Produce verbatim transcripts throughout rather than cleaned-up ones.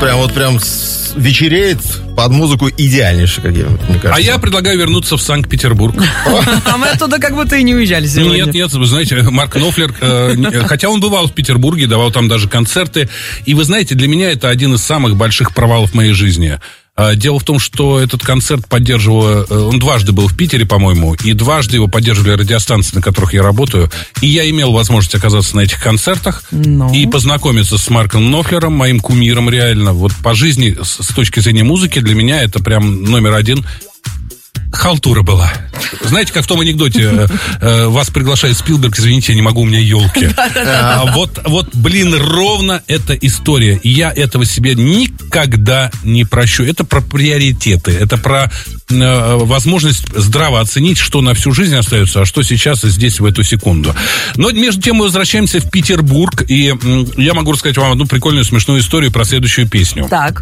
прям вот прям вечереет под музыку идеальнейший, как я, мне кажется. А я предлагаю вернуться в Санкт-Петербург. А мы оттуда как будто и не уезжали сегодня. Нет, нет, вы знаете, Марк Knopfler, хотя он бывал в Петербурге, давал там даже концерты. И вы знаете, для меня это один из самых больших провалов в моей жизни. Дело в том, что этот концерт поддерживал... Он дважды был в Питере, по-моему, и дважды его поддерживали радиостанции, на которых я работаю. И я имел возможность оказаться на этих концертах Но... и познакомиться с Марком Knopfler'ом, моим кумиром реально. Вот по жизни, с точки зрения музыки, для меня это прям номер один. Халтура была. Знаете, как в том анекдоте, э, вас приглашает Спилберг, извините, я не могу, у меня елки. А вот, вот, блин, ровно эта история. И я этого себе никогда не прощу. Это про приоритеты, это про э, возможность здраво оценить, что на всю жизнь остается, а что сейчас и здесь в эту секунду. Но между тем мы возвращаемся в Петербург, и э, я могу рассказать вам одну прикольную, смешную историю про следующую песню. Так.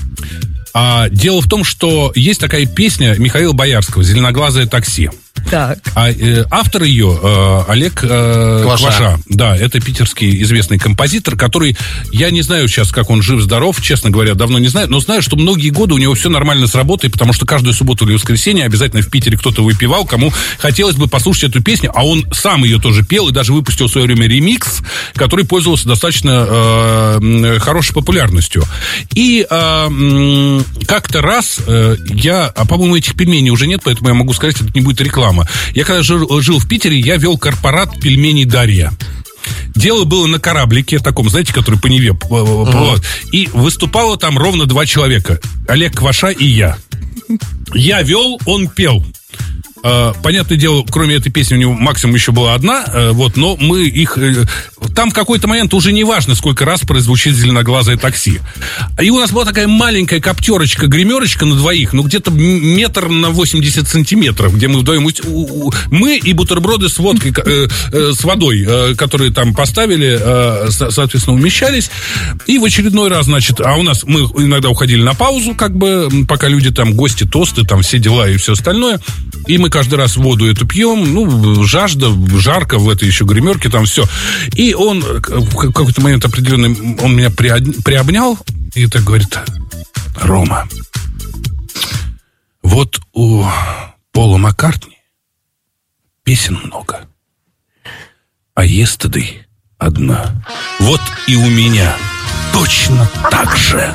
А, дело в том, что есть такая песня Михаила Боярского «Зеленоглазое такси». Так. А э, автор ее э, Олег э, Кваша. Кваша. Да, это питерский известный композитор, который, я не знаю сейчас, как он жив-здоров, честно говоря, давно не знаю, но знаю, что многие годы у него все нормально с работой, потому что каждую субботу или воскресенье обязательно в Питере кто-то выпивал, кому хотелось бы послушать эту песню, а он сам ее тоже пел и даже выпустил в свое время ремикс, который пользовался достаточно э, хорошей популярностью. И э, как-то раз э, я, а по-моему этих пельменей уже нет, поэтому я могу сказать, это не будет реклама. Я когда жил, жил в Питере, я вел корпорат пельменей «Дарья». Дело было на кораблике таком, знаете, который по Неве плывет. И выступало там ровно два человека. Олег Кваша и я. Я вел, он пел. Uh, понятное дело, кроме этой песни у него максимум еще была одна, uh, вот, но мы их... Uh, там в какой-то момент уже не важно, сколько раз прозвучит «Зеленоглазое такси». И у нас была такая маленькая коптерочка, гримерочка на двоих, ну, где-то метр на восемьдесят сантиметров, где мы вдвоем... Мы и бутерброды с водкой, э, э, с водой, э, которые там поставили, э, соответственно, умещались. И в очередной раз, значит... А у нас... Мы иногда уходили на паузу, как бы, пока люди там, гости, тосты, там, все дела и все остальное. И мы каждый раз воду эту пьем, ну, жажда, жарко в этой еще гримерке, там все. И он в какой-то момент определенный, он меня приобнял и так говорит: Рома, вот у Пола Маккартни песен много, а Yesterday одна. Вот и у меня точно так же.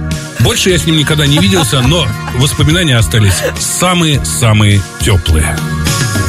Больше я с ним никогда не виделся, но воспоминания остались самые-самые теплые.